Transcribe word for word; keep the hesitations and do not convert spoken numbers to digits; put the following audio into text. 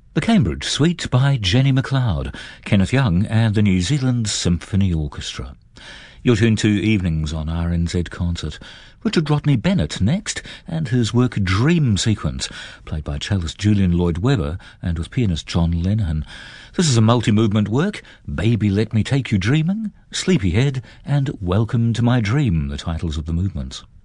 The Cambridge Suite by Jenny MacLeod, Kenneth Young and the New Zealand Symphony Orchestra. You're tuned to Evenings on R N Z Concert. Richard Rodney Bennett next, and his work Dream Sequence, played by cellist Julian Lloyd-Webber and with pianist John Lenihan. This is a multi-movement work: Baby Let Me Take You Dreaming, Sleepyhead, and Welcome to My Dream, the titles of the movements.